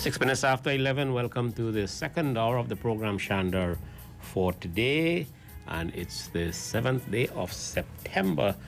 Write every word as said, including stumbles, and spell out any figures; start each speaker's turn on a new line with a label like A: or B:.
A: Six minutes after eleven, welcome to the second hour of the program, Shandar, for today. And it's the seventh day of September,